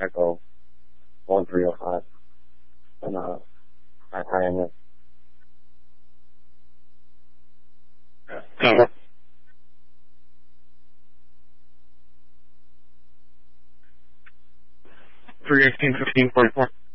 Echo 1305. And, I am it. Cover. 318-1544.